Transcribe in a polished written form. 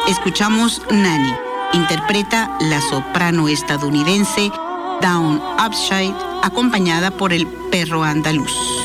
escuchamos Nanny. Interpreta la soprano estadounidense Dawn Upside, acompañada por el perro andaluz.